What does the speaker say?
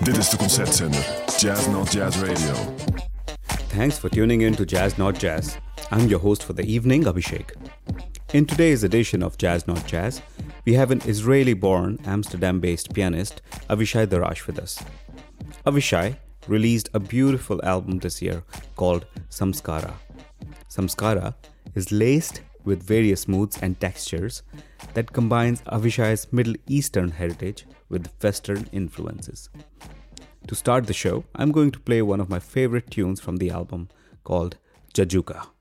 Dit is de concertzender Jazz Not Jazz Radio. Thanks for tuning in to Jazz Not Jazz. I'm your host for the evening, Abhishek. In today's edition of Jazz Not Jazz, we have an Israeli-born, Amsterdam-based pianist, Avishai Darash, with us. Avishai released a beautiful album this year called Samskara. Samskara is laced with various moods and textures that combines Avishai's Middle Eastern heritage with Western influences. To start the show, I'm going to play one of my favorite tunes from the album called Jajuka.